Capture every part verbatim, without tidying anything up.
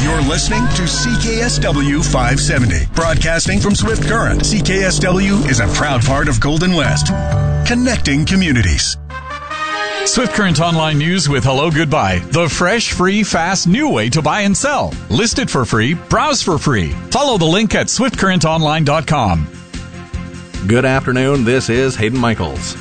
You're listening to C K S W five seventy, broadcasting from Swift Current. C K S W is a proud part of Golden West, connecting communities. Swift Current Online News with Hello Goodbye, the fresh, free, fast, new way to buy and sell. List it for free, browse for free. Follow the link at swift current online dot com. Good afternoon, this is Hayden Michaels.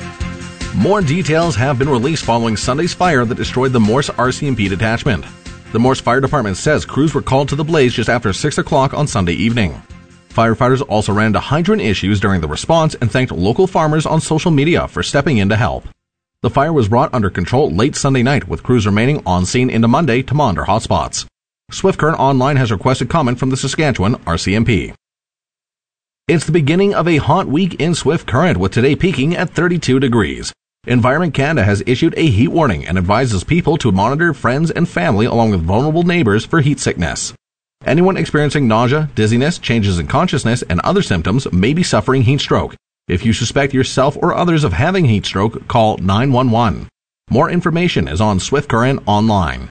More details have been released following Sunday's fire that destroyed the Morse R C M P detachment. The Morse Fire Department says crews were called to the blaze just after six o'clock on Sunday evening. Firefighters also ran into hydrant issues during the response and thanked local farmers on social media for stepping in to help. The fire was brought under control late Sunday night, with crews remaining on scene into Monday to monitor hotspots. Swift Current Online has requested comment from the Saskatchewan R C M P. It's the beginning of a hot week in Swift Current, with today peaking at thirty-two degrees. Environment Canada has issued a heat warning and advises people to monitor friends and family along with vulnerable neighbors for heat sickness. Anyone experiencing nausea, dizziness, changes in consciousness, and other symptoms may be suffering heat stroke. If you suspect yourself or others of having heat stroke, call nine one one. More information is on Swift Current Online.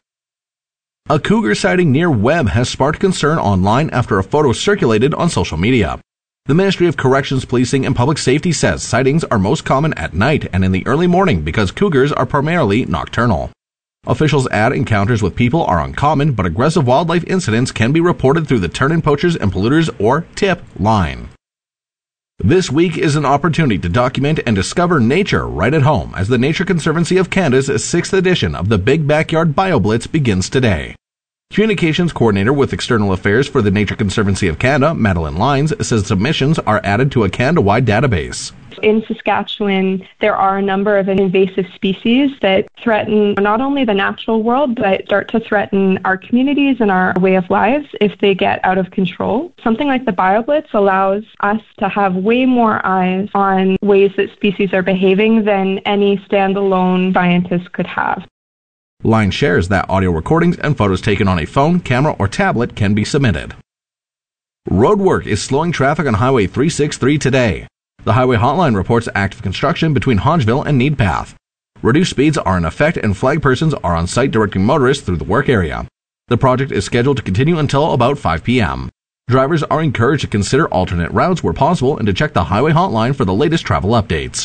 A cougar sighting near Webb has sparked concern online after a photo circulated on social media. The Ministry of Corrections, Policing, and Public Safety says sightings are most common at night and in the early morning because cougars are primarily nocturnal. Officials add encounters with people are uncommon, but aggressive wildlife incidents can be reported through the Turn-In Poachers and Polluters, or TIP, line. This week is an opportunity to document and discover nature right at home as the Nature Conservancy of Canada's sixth edition of the Big Backyard BioBlitz begins today. Communications Coordinator with External Affairs for the Nature Conservancy of Canada, Madeline Lines, says submissions are added to a Canada-wide database. In Saskatchewan, there are a number of invasive species that threaten not only the natural world, but start to threaten our communities and our way of lives if they get out of control. Something like the BioBlitz allows us to have way more eyes on ways that species are behaving than any standalone scientist could have. Line shares that audio recordings and photos taken on a phone, camera, or tablet can be submitted. Road work is slowing traffic on Highway three sixty-three today. The Highway Hotline reports active construction between Hodgeville and Needpath. Reduced speeds are in effect and flag persons are on site directing motorists through the work area. The project is scheduled to continue until about five p.m. Drivers are encouraged to consider alternate routes where possible and to check the Highway Hotline for the latest travel updates.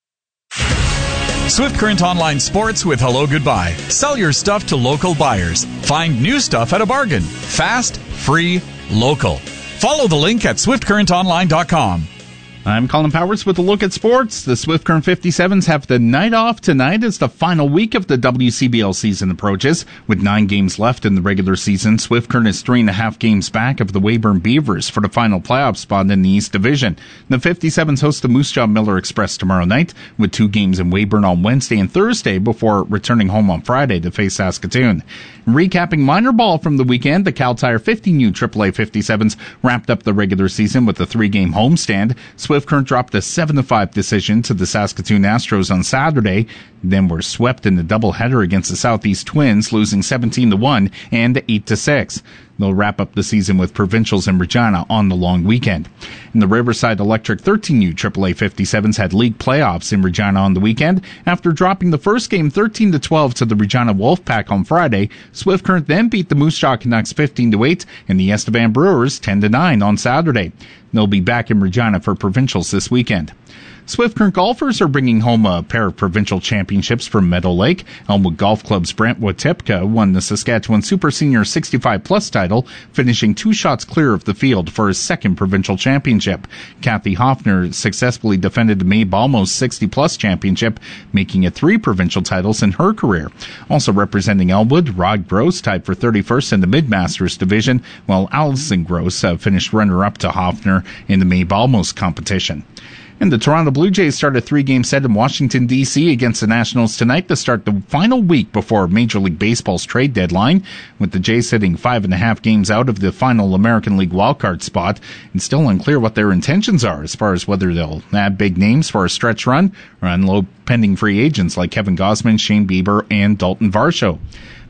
Swift Current Online Sports with Hello Goodbye. Sell your stuff to local buyers. Find new stuff at a bargain. Fast, free, local. Follow the link at swift current online dot com. I'm Colin Powers with a look at sports. The Swift Current fifty-sevens have the night off tonight as the final week of the W C B L season approaches. With nine games left in the regular season, Swift Current is three and a half games back of the Weyburn Beavers for the final playoff spot in the East Division. The fifty-sevens host the Moose Jaw Miller Express tomorrow night, with two games in Weyburn on Wednesday and Thursday before returning home on Friday to face Saskatoon. Recapping minor ball from the weekend, the Cal Tire fifteen U triple A fifty-sevens wrapped up the regular season with a three-game homestand. Swift Current dropped a seven to five decision to the Saskatoon Astros on Saturday, then were swept in the doubleheader against the Southeast Twins, losing seventeen to one and eight to six. They'll wrap up the season with Provincials in Regina on the long weekend. In the Riverside Electric thirteen U triple A fifty-sevens had league playoffs in Regina on the weekend. After dropping the first game thirteen to twelve to the Regina Wolfpack on Friday, Swift Current then beat the Moose Jaw Canucks fifteen to eight and the Estevan Brewers ten to nine on Saturday. They'll be back in Regina for Provincials this weekend. Swift Current golfers are bringing home a pair of provincial championships from Meadow Lake. Elmwood Golf Club's Brent Watipka won the Saskatchewan Super Senior sixty-five plus title, finishing two shots clear of the field for his second provincial championship. Kathy Hoffner successfully defended the May Balmos sixty plus championship, making it three provincial titles in her career. Also representing Elmwood, Rod Gross tied for thirty-first in the Mid-Masters division, while Allison Gross uh, finished runner-up to Hoffner in the May Balmos competition. And the Toronto Blue Jays start a three-game set in Washington, D C against the Nationals tonight to start the final week before Major League Baseball's trade deadline, with the Jays sitting five and a half games out of the final American League wildcard spot, and still unclear what their intentions are as far as whether they'll add big names for a stretch run or unload pending free agents like Kevin Gausman, Shane Bieber, and Dalton Varsho.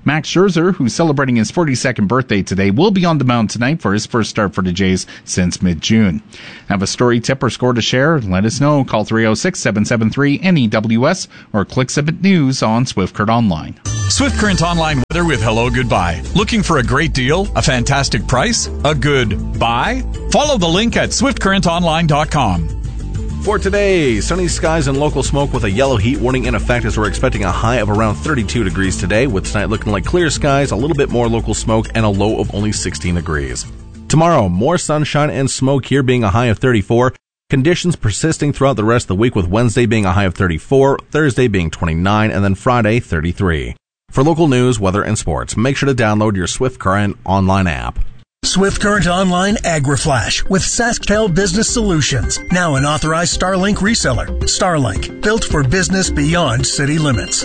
Max Scherzer, who's celebrating his forty-second birthday today, will be on the mound tonight for his first start for the Jays since mid-June. Have a story, tip, or score to share? Let us know. Call three oh six, seven seven three, N E W S or click Exhibit News on Swift Current Online. Swift Current Online weather with Hello Goodbye. Looking for a great deal? A fantastic price? A good buy? Follow the link at swift current online dot com. For today, sunny skies and local smoke with a yellow heat warning in effect as we're expecting a high of around thirty-two degrees today, with tonight looking like clear skies, a little bit more local smoke, and a low of only sixteen degrees. Tomorrow, more sunshine and smoke here being a high of thirty-four. Conditions persisting throughout the rest of the week, with Wednesday being a high of thirty-four, Thursday being twenty-nine, and then Friday thirty-three. For local news, weather, and sports, make sure to download your Swift Current online app. Swift Current Online AgriFlash with SaskTel Business Solutions, now an authorized Starlink reseller. Starlink, built for business beyond city limits.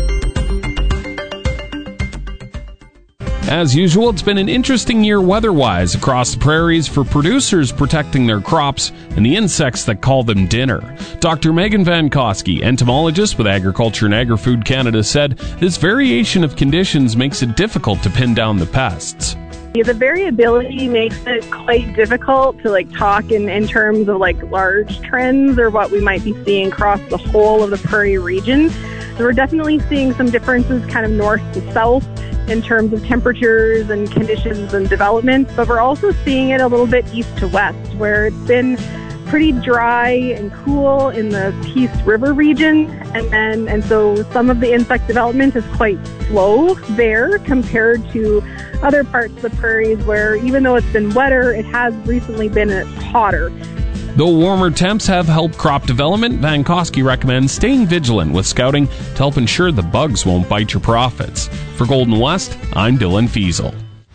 As usual, it's been an interesting year weather-wise across the prairies for producers protecting their crops and the insects that call them dinner. Doctor Megan Van Koski, entomologist with Agriculture and Agri-Food Canada, said this variation of conditions makes it difficult to pin down the pests. Yeah, the variability makes it quite difficult to like talk in, in terms of like large trends or what we might be seeing across the whole of the prairie region. So we're definitely seeing some differences kind of north to south in terms of temperatures and conditions and development, but we're also seeing it a little bit east to west, where it's been pretty dry and cool in the Peace River region, and then and so some of the insect development is quite slow there compared to other parts of the prairies where even though it's been wetter, it has recently been hotter. Though warmer temps have helped crop development, Van Koski recommends staying vigilant with scouting to help ensure the bugs won't bite your profits. For Golden West, I'm Dylan Fiesel.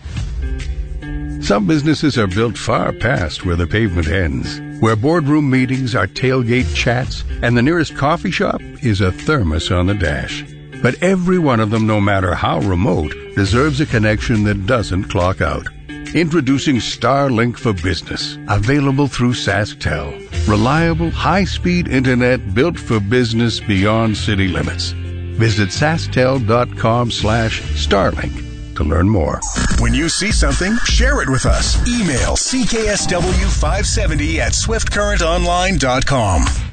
Some businesses are built far past where the pavement ends, where boardroom meetings are tailgate chats, and the nearest coffee shop is a thermos on the dash. But every one of them, no matter how remote, deserves a connection that doesn't clock out. Introducing Starlink for Business, available through SaskTel. Reliable, high-speed internet built for business beyond city limits. Visit sasktel.com slash Starlink to learn more. When you see something, share it with us. Email C K S W five seventy at swift current online dot com.